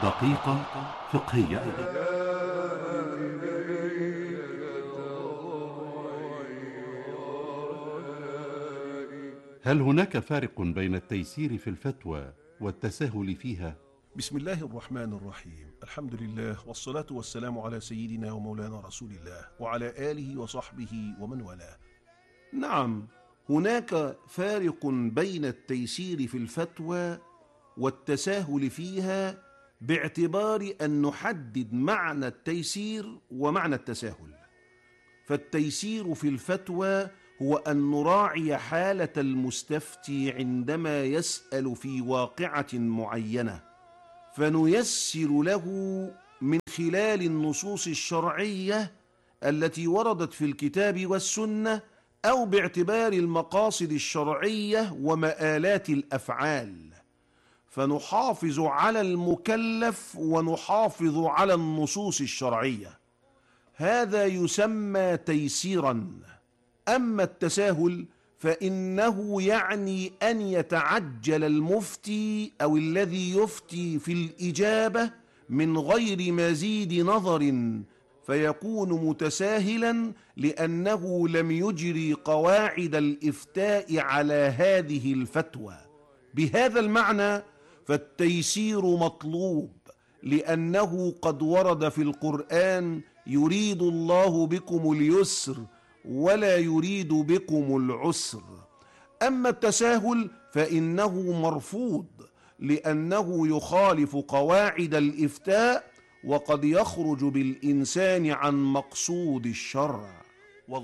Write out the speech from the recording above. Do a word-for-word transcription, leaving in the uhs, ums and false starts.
دقيقة فقهية. هل هناك فارق بين التيسير في الفتوى والتساهل فيها؟ بسم الله الرحمن الرحيم. الحمد لله والصلاة والسلام على سيدنا ومولانا رسول الله وعلى آله وصحبه ومن والاه. نعم، هناك فارق بين التيسير في الفتوى والتساهل فيها باعتبار أن نحدد معنى التيسير ومعنى التساهل. فالتيسير في الفتوى هو أن نراعي حالة المستفتي عندما يسأل في واقعة معينة، فنيسر له من خلال النصوص الشرعية التي وردت في الكتاب والسنة، أو باعتبار المقاصد الشرعية ومآلات الأفعال، فنحافظ على المكلف ونحافظ على النصوص الشرعية. هذا يسمى تيسيرا. أما التساهل فإنه يعني أن يتعجل المفتي أو الذي يفتي في الإجابة من غير مزيد نظر، فيكون متساهلا لأنه لم يجري قواعد الإفتاء على هذه الفتوى. بهذا المعنى فالتيسير مطلوب، لأنه قد ورد في القرآن: يريد الله بكم اليسر ولا يريد بكم العسر. أما التساهل فإنه مرفوض، لأنه يخالف قواعد الإفتاء وقد يخرج بالإنسان عن مقصود الشرع.